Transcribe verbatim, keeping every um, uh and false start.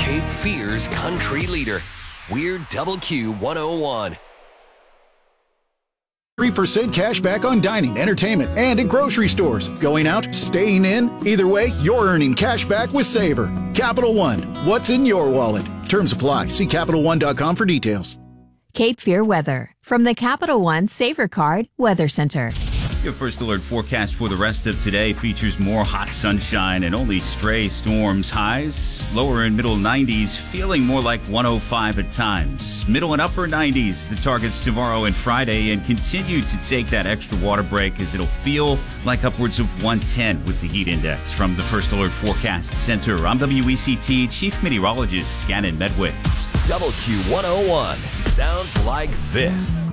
Cape Fear's country leader. We're Double Q one oh one. three percent cash back on dining, entertainment, and at grocery stores. Going out, staying in, either way, you're earning cash back with Saver. Capital One, what's in your wallet? Terms apply. See Capital One dot com for details. Cape Fear weather from the Capital One Saver Card Weather Center. Your first alert forecast for the rest of today features more hot sunshine and only stray storms. Highs lower and middle nineties, feeling more like one oh five at times. Middle and upper nineties, the targets tomorrow and Friday, and continue to take that extra water break as it'll feel like upwards of one ten with the heat index. From the First Alert Forecast Center, I'm W E C T Chief Meteorologist Gannon Medwick. Double Q one oh one sounds like this.